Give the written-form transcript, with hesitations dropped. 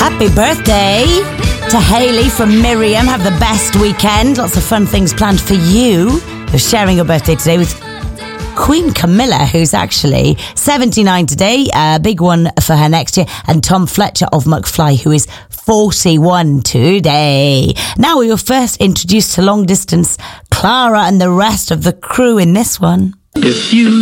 Happy birthday to Hayley from Miriam. Have the best weekend. Lots of fun things planned for you. We're sharing your birthday today with Queen Camilla, who's actually 79 today. A big one for her next year. And Tom Fletcher of McFly, who is 41 today. Now we were first introduced to long distance Clara and the rest of the crew in this one. If you